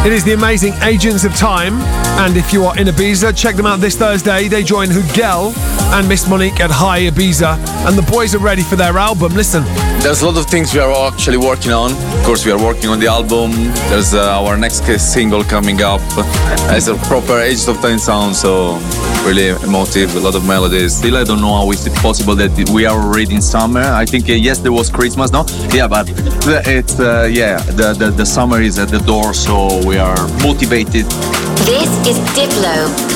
It is the amazing Agents of Time, and if you are in Ibiza, check them out this Thursday. They join Hugel and Miss Monique at High Ibiza, and the boys are ready for their album. Listen. There's a lot of things we are actually working on. Of course, we are working on the album. There's our next single coming up. It's a proper Agents of Time sound, so really emotive, a lot of melodies. Still, I don't know how is it possible that we are already in summer. I think, yes, there was Christmas, no? Yeah, but it's, the summer is at the door, so we are motivated. This is Diplo.